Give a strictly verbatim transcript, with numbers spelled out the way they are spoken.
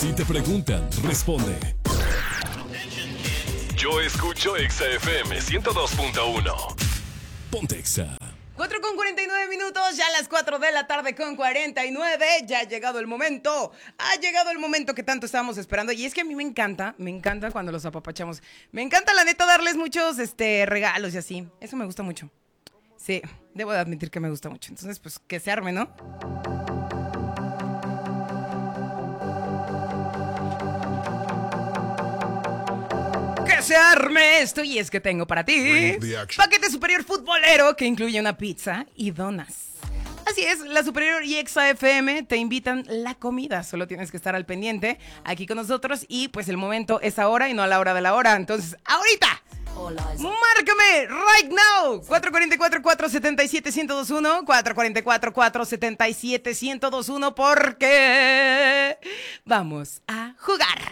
Si te preguntan, responde. Yo escucho Exa F M ciento dos punto uno. Ponte Exa. cuatro con cuarenta y nueve minutos, ya a las cuatro de la tarde con cuarenta y nueve, ya ha llegado el momento, ha llegado el momento que tanto estábamos esperando, y es que a mí me encanta, me encanta cuando los apapachamos, me encanta la neta darles muchos este, regalos y así, eso me gusta mucho, sí, debo de admitir que me gusta mucho, entonces pues que se arme, ¿no? Que se arme esto, y es que tengo para ti paquete superior futbolero que incluye una pizza y donas. Así es, la Superior y Exa F M te invitan la comida, solo tienes que estar al pendiente aquí con nosotros y pues el momento es ahora y no a la hora de la hora, entonces ahorita márcame right now cuatro cuatro cuatro, cuatro siete siete, uno cero dos uno cuatro cuatro cuatro, cuatro siete siete, uno cero dos uno porque vamos a jugar.